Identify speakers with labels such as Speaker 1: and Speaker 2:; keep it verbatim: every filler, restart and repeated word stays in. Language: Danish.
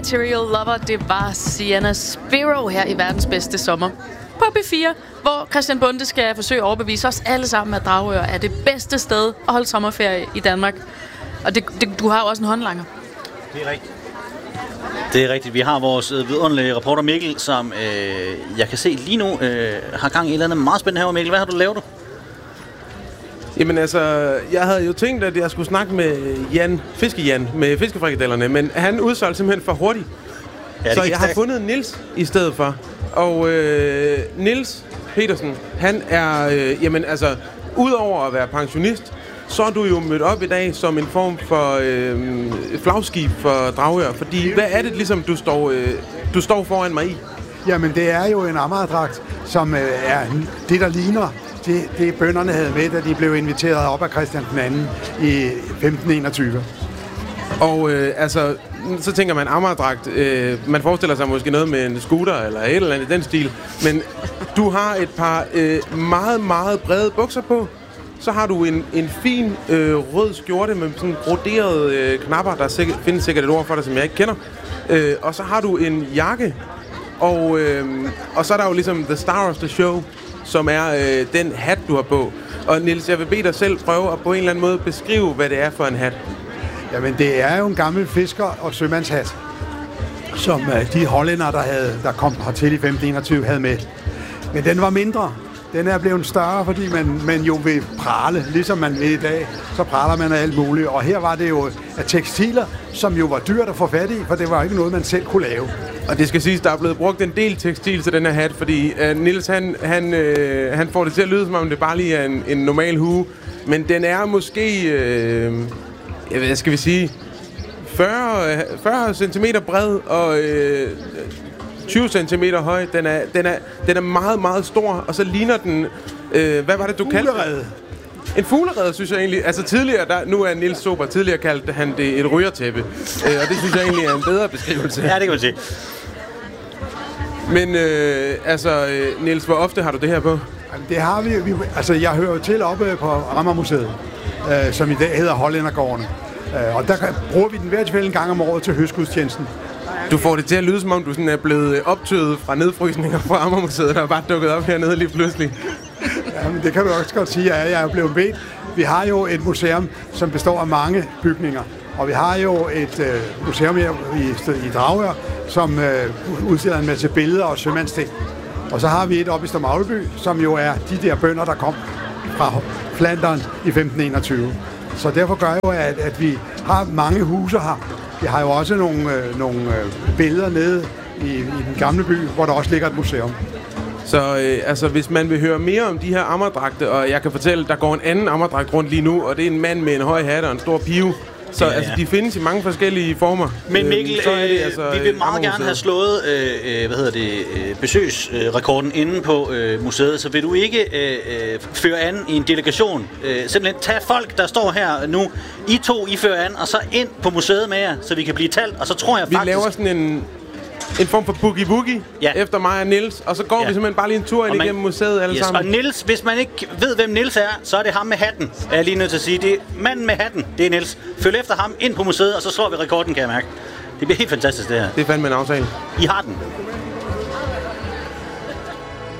Speaker 1: Material Lover, det var Sienna Spiro her i Verdens Bedste Sommer på P fire, hvor Christian Bonde skal forsøge at overbevise os alle sammen, at Dragør er det bedste sted at holde sommerferie i Danmark. Og det, det, du har jo også en håndlanger.
Speaker 2: Det er rigtigt. Det er rigtigt. Vi har vores øh, vidunderlige reporter Mikkel, som øh, jeg kan se lige nu øh, har gang i et eller andet meget spændende her. Mikkel, hvad har du lavet?
Speaker 3: Jamen altså, jeg havde jo tænkt, at jeg skulle snakke med Jan, Fiske-Jan, med fiskefrikadellerne, men han udsolgte simpelthen for hurtigt. Ja, så jeg har fundet Niels i stedet for. Og øh, Niels Petersen, han er, øh, jamen altså, udover at være pensionist, så er du jo mødt op i dag som en form for øh, flagskib for Dragør. Fordi hvad er det ligesom, du står, øh, du står foran mig i?
Speaker 4: Jamen det er jo en Amagerdragt, som øh, er det, der ligner det, det bønderne havde med, da de blev inviteret op af Christian den anden i femten enogtyve.
Speaker 3: Og øh, altså, så tænker man Amagerdragt. Øh, man forestiller sig måske noget med en scooter eller et eller andet i den stil. Men du har et par øh, meget, meget brede bukser på. Så har du en, en fin øh, rød skjorte med sådan broderede øh, knapper. Der sikkert, findes sikkert et ord for det, som jeg ikke kender. Øh, og så har du en jakke. Og, øh, og så er der jo ligesom the star of the show, som er øh, den hat, du har på. Og Niels, jeg vil bede dig selv prøve at på en eller anden måde beskrive, hvad det er for en hat.
Speaker 4: Jamen, det er jo en gammel fisker- og sømandshat, som øh, de hollændere, der, havde, der kom hertil i femten enogtyve, havde med. Men den var mindre. Den er blevet større, fordi man, man jo vil prale, ligesom man vil i dag. Så praler man af alt muligt. Og her var det jo af tekstiler, som jo var dyrt at få fat i, for det var ikke noget, man selv kunne lave.
Speaker 3: Og det skal siges, der er blevet brugt en del tekstil til den her hat, fordi uh, Niels, han, han, uh, han får det til at lyde, som om det bare lige er en, en normal hue. Men den er måske, uh, jeg ved, skal vi sige, fyrre centimeter bred og uh, tyve centimeter høj. Den er, den, er, den er meget, meget stor, og så ligner den, uh, hvad var det, du kaldte det? En fuglerede, synes jeg egentlig. Altså tidligere, der, nu er Niels sober, tidligere kaldte han det et rygertæppe. Øh, og det synes jeg egentlig er en bedre beskrivelse.
Speaker 2: Ja, det kan man sige.
Speaker 3: Men øh, altså, øh, Niels, hvor ofte har du det her på?
Speaker 4: Det har vi, vi altså jeg hører jo til oppe på Amagermuseet, øh, som i dag hedder Hollændergårdene. Øh, og der bruger vi den hver tilfælde en gang om året til høstgudstjenesten.
Speaker 3: Du får det til at lyde, som om du sådan er blevet optøet fra nedfrysninger fra Amagermuseet, der er bare dukket op hernede lige pludselig.
Speaker 4: Jamen, det kan du også godt sige, at jeg er blevet bedt. Vi har jo et museum, som består af mange bygninger. Og vi har jo et øh, museum her i, i Dragør, som øh, udstiller en masse billeder og sømandsting. Og så har vi et oppe i Stormagleby, som jo er de der bønder, der kom fra Flandern i femten enogtyve. Så derfor gør jo, at, at vi har mange huse her. Vi har jo også nogle, øh, nogle øh, billeder nede i, i den gamle by, hvor der også ligger et museum.
Speaker 3: Så øh, altså, hvis man vil høre mere om de her Amagerdragte, og jeg kan fortælle, der går en anden Amagerdragt rundt lige nu, og det er en mand med en høj hat og en stor pive. Så ja, ja. Altså, de findes i mange forskellige former.
Speaker 2: Men Mikkel, øh, det, altså, vi vil meget gerne have slået øh, hvad hedder det, øh, besøgsrekorden inde på øh, museet, så vil du ikke øh, føre an i en delegation. Øh, simpelthen tage folk, der står her nu, I to, I fører an, og så ind på museet med jer, så vi kan blive talt, og så tror jeg
Speaker 3: vi
Speaker 2: faktisk...
Speaker 3: Vi laver sådan en... En form for boogie-woogie
Speaker 2: ja. Efter
Speaker 3: mig og Niels, og så går ja. vi simpelthen bare lige en tur ind man, igennem museet alle yes. sammen.
Speaker 2: Og Niels, hvis man ikke ved, hvem Niels er, så er det ham med hatten, er jeg lige nødt til at sige. Det er manden med hatten, det er Niels. Følg efter ham ind på museet, og så slår vi rekorden, kan jeg mærke. Det bliver helt fantastisk, det her.
Speaker 3: Det er fandme en aftale.
Speaker 2: I har den.